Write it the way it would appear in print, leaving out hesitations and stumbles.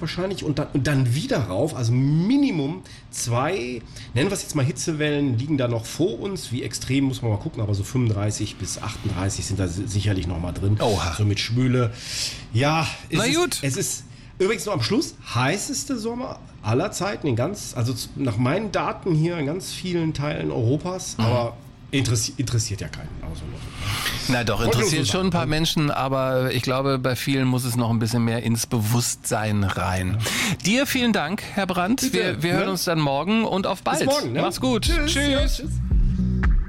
wahrscheinlich und dann wieder rauf. Also Minimum 2, nennen wir es jetzt mal Hitzewellen, liegen da noch vor uns. Wie extrem muss man mal gucken, aber so 35 bis 38 sind da sicherlich noch mal drin. Oha. So mit Schwüle. Ja, gut. Es ist übrigens noch am Schluss heißeste Sommer aller Zeiten nach meinen Daten hier in ganz vielen Teilen Europas, aber interessiert ja keinen. Na doch, interessiert schon ein paar Menschen, aber ich glaube, bei vielen muss es noch ein bisschen mehr ins Bewusstsein rein. Dir vielen Dank, Herr Brandt. Wir hören uns dann morgen und auf bald. Bis morgen, ne? Mach's gut. Tschüss. Tschüss.